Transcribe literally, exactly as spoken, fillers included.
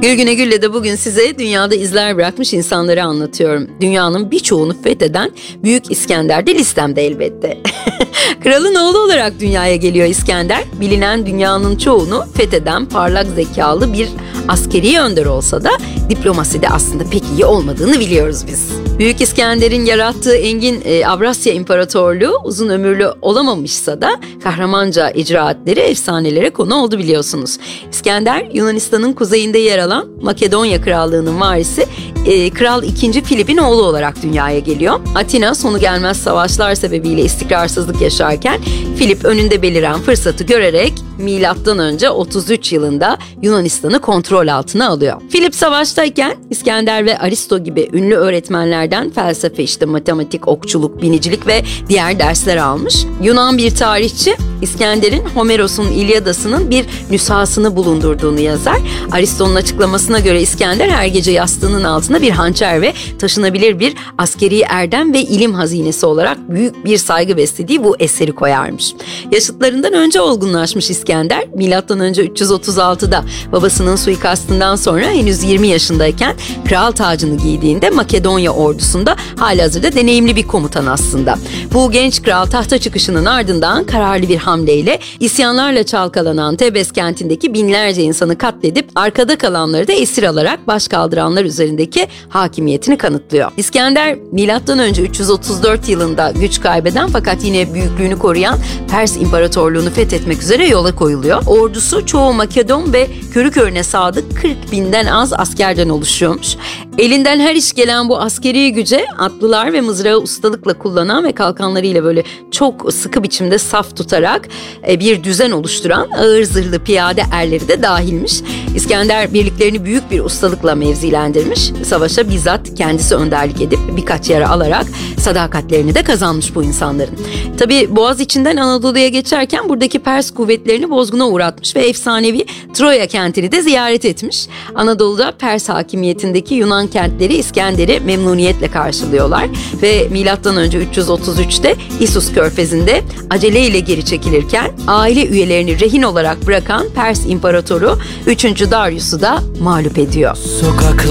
Gülgüne Gül'le de bugün size dünyada izler bırakmış insanları anlatıyorum. Dünyanın birçoğunu fetheden Büyük İskender de listemde elbette. Kralın oğlu olarak dünyaya geliyor İskender. Bilinen dünyanın çoğunu fetheden parlak zekalı bir askeri önder olsa da diplomaside aslında pek iyi olmadığını biliyoruz biz. Büyük İskender'in yarattığı engin e, Avrasya İmparatorluğu uzun ömürlü olamamışsa da kahramanca icraatleri efsanelere konu oldu biliyorsunuz. İskender Yunanistan'ın kuzeyinde yer alan Makedonya Krallığı'nın varisi e, Kral ikinci. Filip'in oğlu olarak dünyaya geliyor. Atina sonu gelmez savaşlar sebebiyle istikrarsızlık yaşarken Filip önünde beliren fırsatı görerek milattan önce otuz üç yılında Yunanistan'ı kontrol altına alıyor. Filip savaştayken İskender ve Aristo gibi ünlü öğretmenlerden felsefe, işte matematik, okçuluk, binicilik ve diğer dersler almış. Yunan bir tarihçi İskender'in Homeros'un İlyadası'nın bir nüshasını bulundurduğunu yazar. Aristo'nun açıklamasına göre İskender her gece yastığının altına bir hançer ve taşınabilir bir askeri erdem ve ilim hazinesi olarak büyük bir saygı beslediği bu eseri koyarmış. Yaşıtlarından önce olgunlaşmış İskender, milattan önce üç yüz otuz altıda babasının suikastından sonra henüz yirmi yaşındayken kral tacını giydiğinde Makedonya ordusunda halihazırda deneyimli bir komutan aslında. Bu genç kral tahta çıkışının ardından kararlı bir hamleyle isyanlarla çalkalanan Tebes kentindeki binlerce insanı katledip arkada kalanları da esir alarak başkaldıranlar üzerindeki hakimiyetini kanıtlıyor. İskender milattan önce üç yüz otuz dört yılında güç kaybeden fakat yine büyüklüğünü koruyan Pers İmparatorluğunu fethetmek üzere yola koyuluyor. Ordusu çoğu Makedon ve körü körüne sadık kırk binden az askerden oluşuyormuş. Elinden her iş gelen bu askeri güce atlılar ve mızrağı ustalıkla kullanan ve kalkanlarıyla böyle çok sıkı biçimde saf tutarak bir düzen oluşturan ağır zırhlı piyade erleri de dahilmiş. İskender birliklerini büyük bir ustalıkla mevzilendirmiş. Savaşa bizzat kendisi önderlik edip birkaç yara alarak sadakatlerini de kazanmış bu insanların. Tabii Boğaz içinden Anadolu'ya geçerken buradaki Pers kuvvetlerini bozguna uğratmış ve efsanevi Troya kentini de ziyaret etmiş. Anadolu'da Pers hakimiyetindeki Yunan kentleri İskender'i memnuniyetle karşılıyorlar ve milattan önce üç yüz otuz üçte İsus Körfezi'nde aceleyle geri çekilirken aile üyelerini rehin olarak bırakan Pers İmparatoru üçüncü. Darius'u da mağlup ediyor. Sokaklar